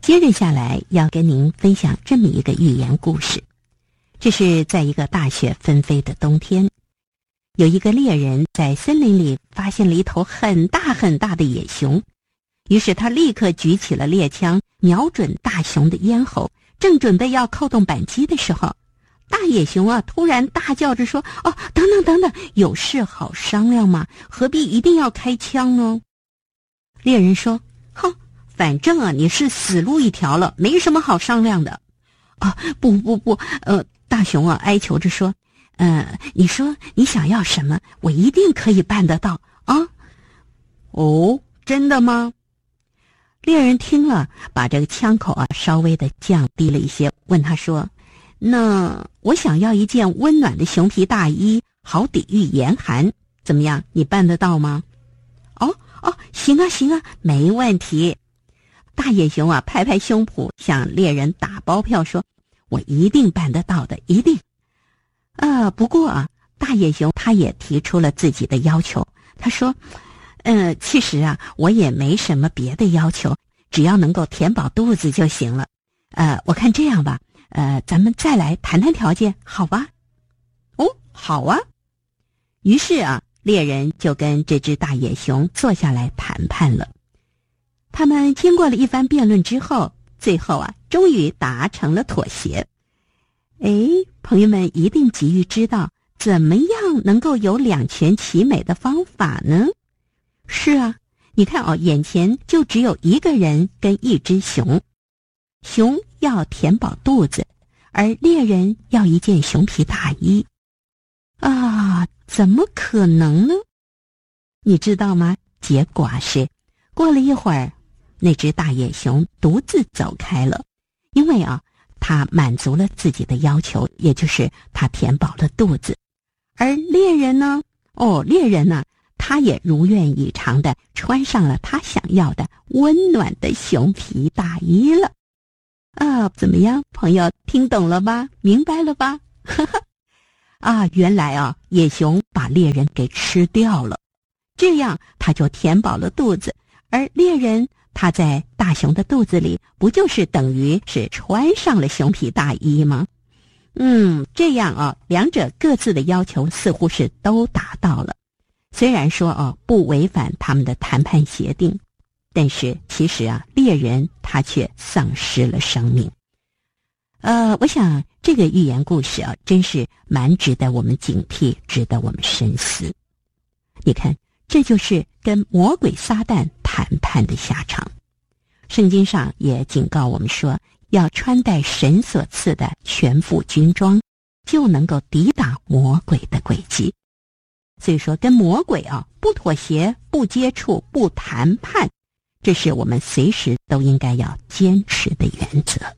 接着下来要跟您分享这么一个寓言故事。这是在一个大雪纷飞的冬天，有一个猎人在森林里发现了一头很大很大的野熊，于是他立刻举起了猎枪，瞄准大熊的咽喉，正准备要扣动扳机的时候，大野熊啊突然大叫着说：“哦，等等，有事好商量吗？何必一定要开枪呢？”猎人说：“哼，反正啊你是死路一条了，没什么好商量的。”啊，不，大熊啊哀求着说：“你说你想要什么，我一定可以办得到啊。”哦，真的吗？猎人听了，把这个枪口啊稍微的降低了一些，问他说：“那我想要一件温暖的熊皮大衣，好抵御严寒，怎么样？你办得到吗？”哦，行啊，没问题。大野熊啊拍拍胸脯，向猎人打包票说：“我一定办得到的，一定。”不过啊，大野熊他也提出了自己的要求。他说：“其实啊，我也没什么别的要求，只要能够填饱肚子就行了。我看这样吧，咱们再来谈谈条件，好吧？”“哦，好啊。”于是啊，猎人就跟这只大野熊坐下来谈判了。他们经过了一番辩论之后，最后啊，终于达成了妥协。朋友们一定急于知道，怎么样能够有两全其美的方法呢？是啊，你看哦，眼前就只有一个人跟一只熊，熊要填饱肚子，而猎人要一件熊皮大衣。怎么可能呢？你知道吗？结果是，过了一会儿，那只大野熊独自走开了，因为啊，他满足了自己的要求，也就是他填饱了肚子。而猎人呢？猎人呢，他也如愿以偿地穿上了他想要的温暖的熊皮大衣了。怎么样，朋友，听懂了吧？明白了吧？原来啊，野熊把猎人给吃掉了，这样他就填饱了肚子，而猎人他在大熊的肚子里，不就是等于是穿上了熊皮大衣吗？这样啊，两者各自的要求似乎是都达到了。虽然说不违反他们的谈判协定，但是其实啊，猎人他却丧失了生命。我想这个寓言故事啊，真是蛮值得我们警惕，值得我们深思。你看，这就是跟魔鬼撒旦谈判的下场。圣经上也警告我们说，要穿戴神所赐的全副军装，就能够抵挡魔鬼的诡计。所以说，跟魔鬼不妥协、不接触、不谈判，这是我们随时都应该要坚持的原则。